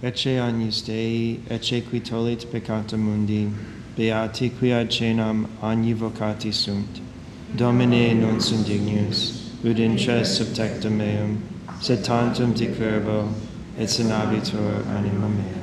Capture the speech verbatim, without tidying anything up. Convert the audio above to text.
ecce agnus Dei, ecce qui tollit peccata mundi, beati qui ad cenam agni vocati sunt. Domine non sunt dignus, ut intres subtectum meum, sed tantum diquerbo, et sanabitur anima mea.